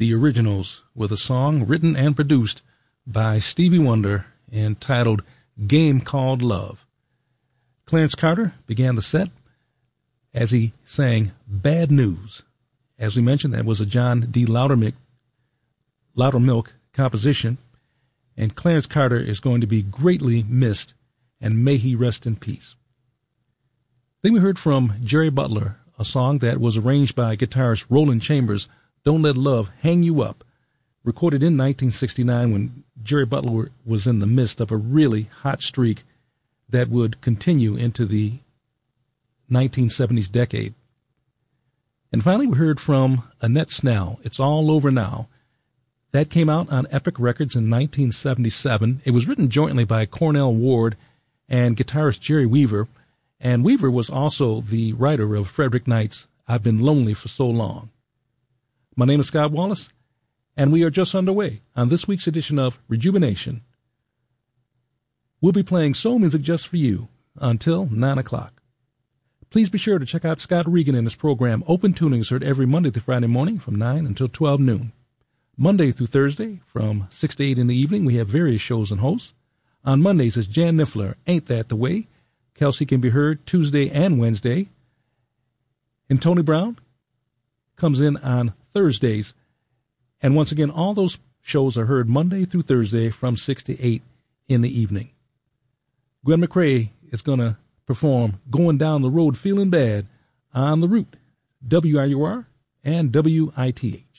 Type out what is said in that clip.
the Originals with a song written and produced by Stevie Wonder entitled Game Called Love. Clarence Carter began the set as he sang Bad News. As we mentioned, that was a John D. Loudermilk composition, and Clarence Carter is going to be greatly missed, and may he rest in peace. Then we heard from Jerry Butler, a song that was arranged by guitarist Roland Chambers, Don't Let Love Hang You Up, recorded in 1969 when Jerry Butler was in the midst of a really hot streak that would continue into the 1970s decade. And finally, we heard from Annette Snell, It's All Over Now. That came out on Epic Records in 1977. It was written jointly by Cornell Ward and guitarist Jerry Weaver, and Weaver was also the writer of Frederick Knight's I've Been Lonely for So Long. My name is Scott Wallace, and we are just underway on this week's edition of Rejuvenation. We'll be playing soul music just for you until 9 o'clock. Please be sure to check out Scott Regan and his program Open Tuning is heard every Monday through Friday morning from 9 until 12 noon. Monday through Thursday from 6 to 8 in the evening, we have various shows and hosts. On Mondays, it's Jan Niffler, Ain't That the Way? Kelsey can be heard Tuesday and Wednesday. And Tony Brown comes in on Thursdays. And once again, all those shows are heard Monday through Thursday from 6 to 8 in the evening. Gwen McCrae is going to perform Going Down the Road Feeling Bad on the Root, WRUR and WITA.